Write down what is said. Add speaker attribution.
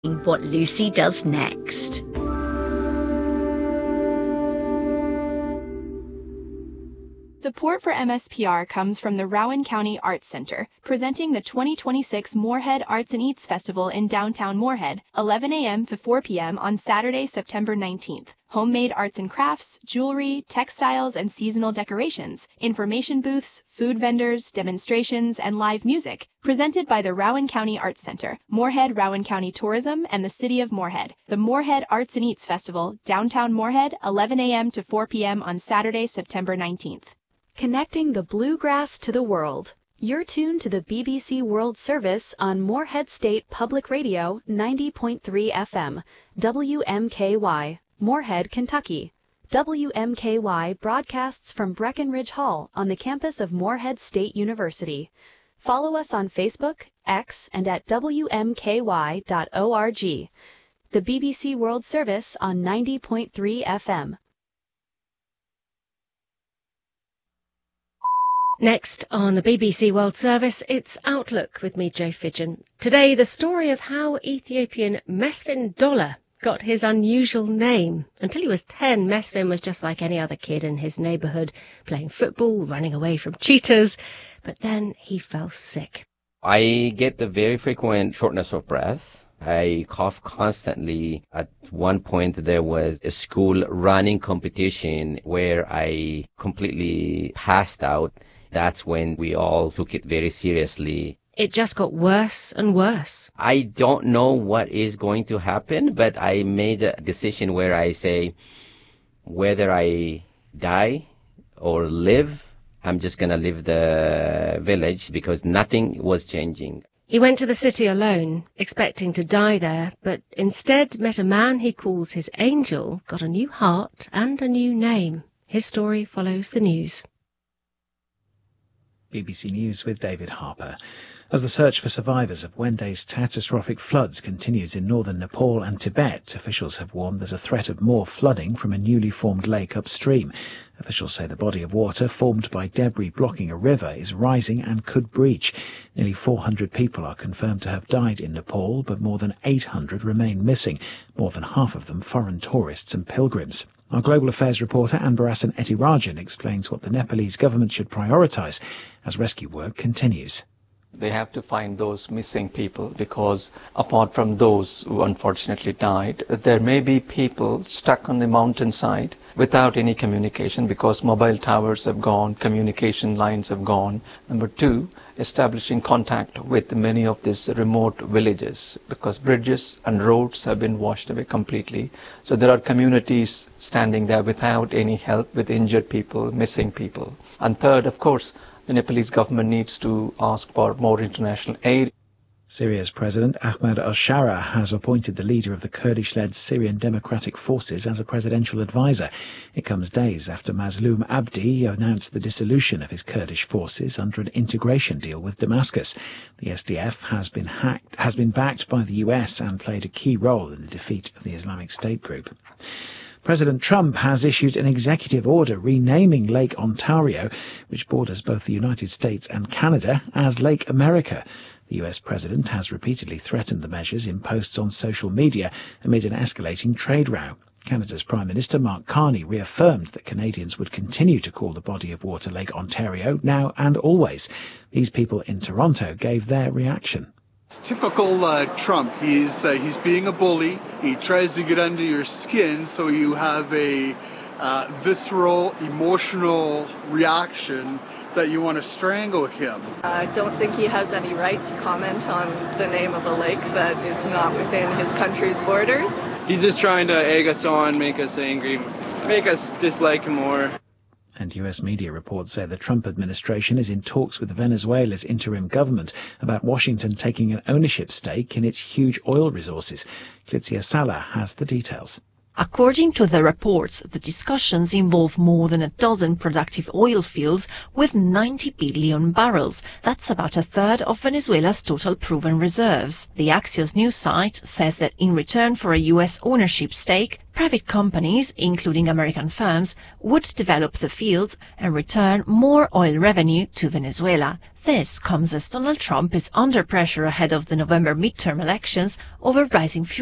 Speaker 1: what Lucy does next.
Speaker 2: Support for MSPR comes from the Rowan County Arts Center, presenting the 2026 Moorhead Arts and Eats Festival in downtown Moorhead, 11 a.m. to 4 p.m. on Saturday, September 19th. Homemade arts and crafts, jewelry, textiles, and seasonal decorations, information booths, food vendors, demonstrations, and live music, presented by the Rowan County Arts Center, Moorhead Rowan County Tourism, and the City of Moorhead. The Moorhead Arts and Eats Festival, downtown Moorhead, 11 a.m. to 4 p.m. on Saturday, September 19th.
Speaker 3: Connecting the bluegrass to the world. You're tuned to the BBC World Service on Moorhead State Public Radio 90.3 FM, WMKY, Moorhead, Kentucky. WMKY broadcasts from Breckenridge Hall on the campus of Moorhead State University. Follow us on Facebook, X, and at WMKY.org. The BBC World Service on 90.3 FM.
Speaker 4: Next on the BBC World Service, it's Outlook with me, Jo Fidgen. Today, the story of how Ethiopian Mesfin Dola got his unusual name. Until he was 10, Mesfin was just like any other kid in his neighbourhood, playing football, running away from cheaters. But then he fell sick.
Speaker 5: I get the very frequent shortness of breath. I cough constantly. At one point, there was a school running competition where I completely passed out. That's when we all took it very seriously.
Speaker 4: It just got worse and worse.
Speaker 5: I don't know what is going to happen, but I made a decision where I say, whether I die or live, I'm just going to leave the village because nothing was changing.
Speaker 4: He went to the city alone, expecting to die there, but instead met a man he calls his angel, got a new heart and a new name. His story follows the news.
Speaker 6: BBC News with David Harper. As the search for survivors of Wendy's catastrophic floods continues in northern Nepal and Tibet, officials have warned there's a threat of more flooding from a newly formed lake upstream. Officials say the body of water formed by debris blocking a river is rising and could breach. Nearly 400 people are confirmed to have died in Nepal, but more than 800 remain missing, more than half of them foreign tourists and pilgrims. Our Global Affairs reporter Anbarasan Etirajan explains what the Nepalese government should prioritise as rescue work continues.
Speaker 7: They have to find those missing people because apart from those who unfortunately died, there may be people stuck on the mountainside without any communication because mobile towers have gone, communication lines have gone. Number two, establishing contact with many of these remote villages because bridges and roads have been washed away completely. So there are communities standing there without any help with injured people, missing people. And third, of course, the Nepalese government needs to ask for more international aid.
Speaker 6: Syria's President Ahmed al-Shara has appointed the leader of the Kurdish-led Syrian Democratic Forces as a presidential advisor. It comes days after Mazloum Abdi announced the dissolution of his Kurdish forces under an integration deal with Damascus. The SDF has been backed by the US and played a key role in the defeat of the Islamic State group. President Trump has issued an executive order renaming Lake Ontario, which borders both the United States and Canada, as Lake America. The US president has repeatedly threatened the measures in posts on social media amid an escalating trade row. Canada's Prime Minister Mark Carney reaffirmed that Canadians would continue to call the body of water Lake Ontario now and always. These people in Toronto gave their reaction.
Speaker 8: Typical Trump. He's being a bully. He tries to get under your skin, so you have a visceral, emotional reaction that you want to strangle him.
Speaker 9: I don't think he has any right to comment on the name of a lake that is not within his country's borders.
Speaker 10: He's just trying to egg us on, make us angry, make us dislike him more.
Speaker 6: And US media reports say the Trump administration is in talks with Venezuela's interim government about Washington taking an ownership stake in its huge oil resources. Clitzia Salah has the details.
Speaker 11: According to the reports, the discussions involve more than a dozen productive oil fields with 90 billion barrels. That's about a third of Venezuela's total proven reserves. The Axios news site says that in return for a U.S. ownership stake, private companies, including American firms, would develop the fields and return more oil revenue to Venezuela. This comes as Donald Trump is under pressure ahead of the November midterm elections over rising fuel